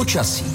Počasí.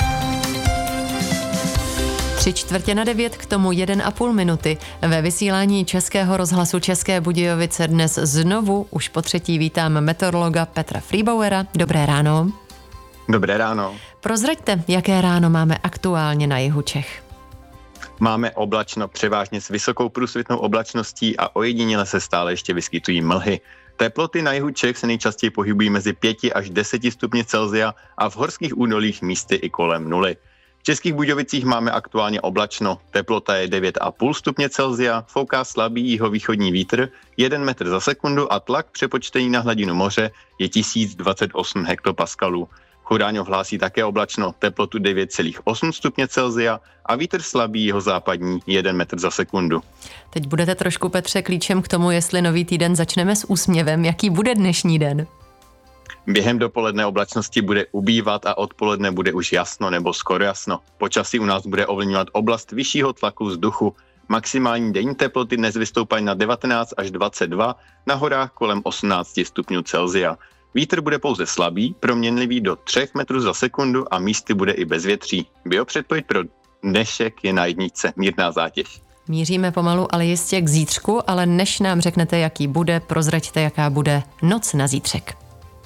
8:45, k tomu 1,5 minuty. Ve vysílání Českého rozhlasu České Budějovice dnes znovu už po třetí vítám meteorologa Petra Friebauera. Dobré ráno. Dobré ráno. Prozraďte, jaké ráno máme aktuálně na jihu Čech. Máme oblačno převážně s vysokou průsvitnou oblačností a ojediněle se stále ještě vyskytují mlhy. Teploty na jihu Čech se nejčastěji pohybují mezi 5 až 10 stupni Celsia a v horských údolích místy i kolem 0. V Českých Budějovicích máme aktuálně oblačno, teplota je 9,5 stupně Celsia, fouká slabý jihovýchodní vítr, 1 metr za sekundu a tlak přepočtený na hladinu moře je 1028 hektopaskalů. Chudáňov hlásí také oblačno, teplotu 9,8 stupně Celsia a vítr slabý jihozápadní 1 metr za sekundu. Teď budete trošku, Petře, klíčem k tomu, jestli nový týden začneme s úsměvem. Jaký bude dnešní den? Během dopoledne oblačnosti bude ubývat a odpoledne bude už jasno nebo skoro jasno. Počasí u nás bude ovlivňovat oblast vyššího tlaku vzduchu. Maximální denní teploty dnes vystoupají na 19 až 22, na horách kolem 18 stupňů Celsia. Vítr bude pouze slabý, proměnlivý do 3 metrů za sekundu a místy bude i bez větří. Biopředpověď pro dnešek je na 1, mírná zátěž. Míříme pomalu, ale jistě k zítřku, ale než nám řeknete, jaký bude, prozraďte, jaká bude noc na zítřek.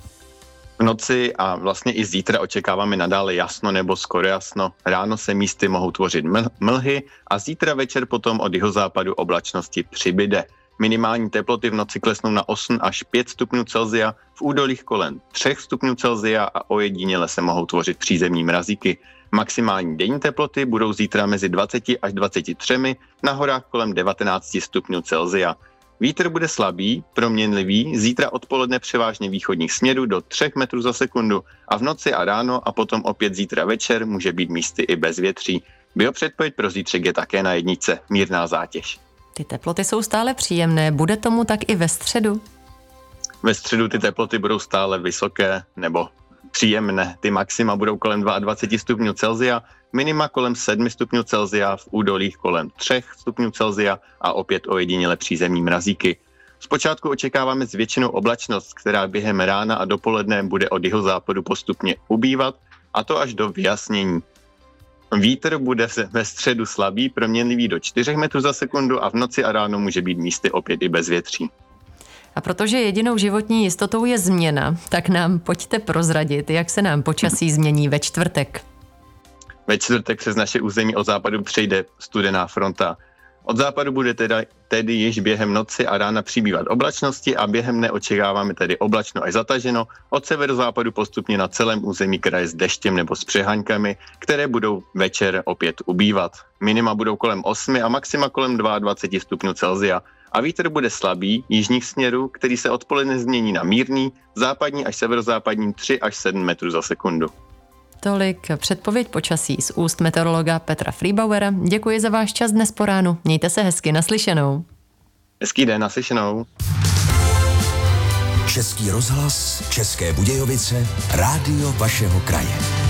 V noci a vlastně i zítra očekáváme nadále jasno nebo skoro jasno. Ráno se místy mohou tvořit mlhy a zítra večer potom od jihozápadu oblačnosti přibyde. Minimální teploty v noci klesnou na 8 až 5 stupňů Celsia, v údolích kolem 3 stupňů Celsia a ojediněle se mohou tvořit přízemní mrazíky. Maximální denní teploty budou zítra mezi 20 až 23, na horách kolem 19 stupňů Celsia. Vítr bude slabý, proměnlivý, zítra odpoledne převážně východních směrů do 3 metrů za sekundu a v noci a ráno a potom opět zítra večer může být místy i bez větří. Biopředpověď pro zítřek je také na 1, mírná zátěž. Ty teploty jsou stále příjemné, bude tomu tak i ve středu? Ve středu ty teploty budou stále vysoké nebo příjemné. Ty maxima budou kolem 22 stupňů Celsia, minima kolem 7 stupňů Celsia, v údolích kolem 3 stupňů Celsia a opět ojediněle přízemní mrazíky. Zpočátku očekáváme zvětšenou oblačnost, která během rána a dopoledne bude od jihozápadu postupně ubývat, a to až do vyjasnění. Vítr bude ve středu slabý, proměnlivý do 4 metrů za sekundu a v noci a ráno může být místy opět i bez větří. A protože jedinou životní jistotou je změna, tak nám pojďte prozradit, jak se nám počasí změní ve čtvrtek. Ve čtvrtek se z naše území od západu přejde studená fronta. Od západu bude tedy již během noci a rána přibývat oblačnosti a během dne očekáváme tedy oblačno až zataženo, od severozápadu postupně na celém území kraje s deštěm nebo s přeháňkami, které budou večer opět ubývat. Minima budou kolem 8 a maxima kolem 22 stupňů Celsia a vítr bude slabý jižních směrů, který se odpoledne změní na mírný, západní až severozápadní 3 až 7 metrů za sekundu. Tolik předpověď počasí z úst meteorologa Petra Friebauera. Děkuji za váš čas dnes po ránu. Mějte se hezky, naslyšenou. Hezký den, naslyšenou. Český rozhlas, České Budějovice, rádio vašeho kraje.